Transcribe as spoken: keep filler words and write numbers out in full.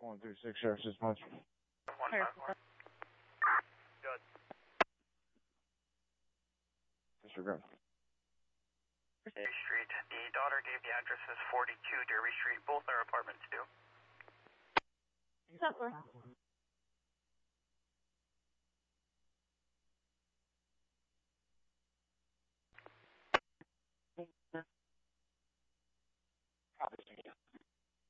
one three six, Sheriff's Dispatch. one five four. Good. Disregard. Derby Street. The daughter gave the address as forty-two Derby Street. Both are apartments, too. What's up,